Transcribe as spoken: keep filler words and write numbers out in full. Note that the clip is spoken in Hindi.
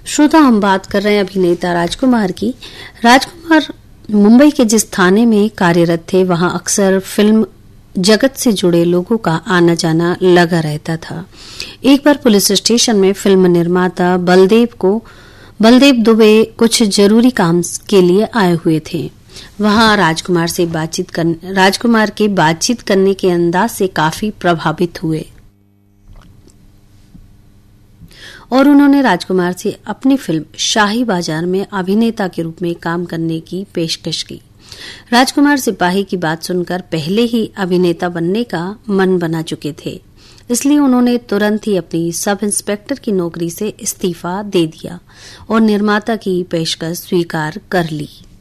श्रोता, हम बात कर रहे हैं अभिनेता राजकुमार की। राजकुमार मुंबई के जिस थाने में कार्यरत थे, वहां अक्सर फिल्म जगत से जुड़े लोगों का आना जाना लगा रहता था। एक बार पुलिस स्टेशन में फिल्म निर्माता बलदेव को बलदेव दुबे कुछ जरूरी काम के लिए आए हुए थे। वहां राजकुमार से बातचीत कर, राजकुमार के बातचीत करने के अंदाज से काफी प्रभावित हुए और उन्होंने राजकुमार से अपनी फिल्म शाही बाजार में अभिनेता के रूप में काम करने की पेशकश की। राजकुमार सिपाही की बात सुनकर पहले ही अभिनेता बनने का मन बना चुके थे, इसलिए उन्होंने तुरंत ही अपनी सब इंस्पेक्टर की नौकरी से इस्तीफा दे दिया और निर्माता की पेशकश स्वीकार कर ली।